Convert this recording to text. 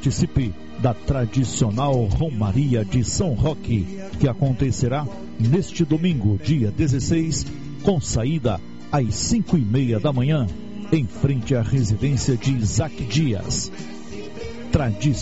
participe da tradicional Romaria de São Roque, que acontecerá neste domingo, dia 16, com saída às 5:30 da manhã, em frente à residência de Isaac Dias.